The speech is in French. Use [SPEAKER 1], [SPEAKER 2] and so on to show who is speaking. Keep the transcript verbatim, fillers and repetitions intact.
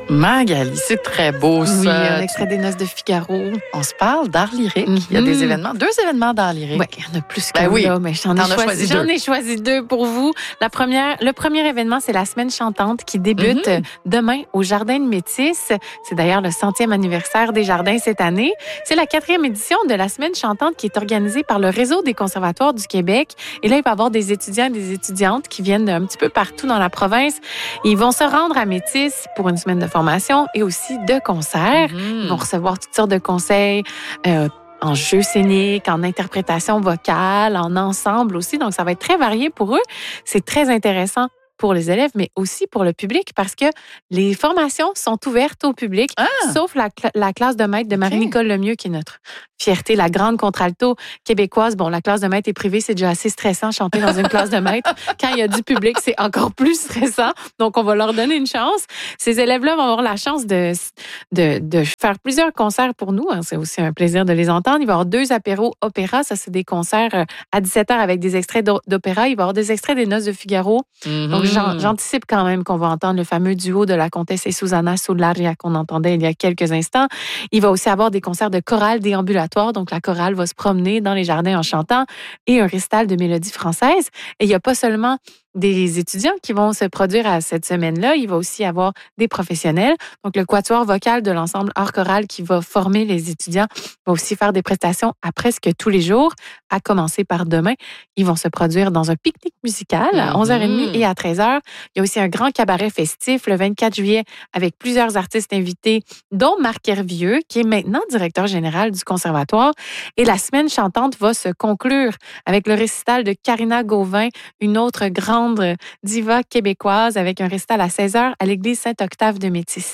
[SPEAKER 1] Magali, c'est très beau, ça.
[SPEAKER 2] Oui, un extrait des Noces de Figaro.
[SPEAKER 1] On se parle d'art lyrique.
[SPEAKER 2] Mm-hmm.
[SPEAKER 1] Il y a des événements, deux événements d'art lyrique.
[SPEAKER 2] Oui, il y en a plus que
[SPEAKER 1] ben oui.
[SPEAKER 2] là, mais j'en ai, choisi,
[SPEAKER 1] choisi
[SPEAKER 2] j'en ai choisi deux pour vous. La première, le premier événement, c'est la Semaine chantante qui débute mm-hmm. demain au Jardin de Métis. C'est d'ailleurs le centième anniversaire des Jardins cette année. C'est la quatrième édition de la Semaine chantante qui est organisée par le Réseau des conservatoires du Québec. Et là, il va y avoir des étudiants et des étudiantes qui viennent un petit peu partout dans la province. Ils vont se rendre à Métis pour une semaine de formation et aussi de concerts. Mm-hmm. Ils vont recevoir toutes sortes de conseils euh, en jeu scénique, en interprétation vocale, en ensemble aussi. Donc, ça va être très varié pour eux. C'est très intéressant pour les élèves, mais aussi pour le public parce que les formations sont ouvertes au public, ah! sauf la, cl- la classe de maître de Marie-Nicole Lemieux, qui est notre fierté, la grande contralto québécoise. Bon, la classe de maître est privée, c'est déjà assez stressant chanter dans une classe de maître. Quand il y a du public, c'est encore plus stressant. Donc, on va leur donner une chance. Ces élèves-là vont avoir la chance de, de, de faire plusieurs concerts pour nous. C'est aussi un plaisir de les entendre. Il va y avoir deux apéros opéra. Ça, c'est des concerts à dix-sept heures avec des extraits d'opéra. Il va y avoir des extraits des Noces de Figaro. Mm-hmm. Donc, J'an, j'anticipe quand même qu'on va entendre le fameux duo de la comtesse et Susanna Solaria qu'on entendait il y a quelques instants. Il va aussi avoir des concerts de chorale déambulatoire. Donc, la chorale va se promener dans les jardins en chantant et un récital de mélodies françaises. Et il n'y a pas seulement des étudiants qui vont se produire à cette semaine-là. Il va aussi avoir des professionnels. Donc, le quatuor vocal de l'ensemble art choral qui va former les étudiants va aussi faire des prestations à presque tous les jours, à commencer par demain. Ils vont se produire dans un pique-nique musical à onze heures trente et à treize heures. Il y a aussi un grand cabaret festif le vingt-quatre juillet avec plusieurs artistes invités, dont Marc Hervieux, qui est maintenant directeur général du conservatoire. Et la semaine chantante va se conclure avec le récital de Karina Gauvin, une autre grande diva québécoise, avec un récital à seize heures à l'église Saint-Octave de Métis.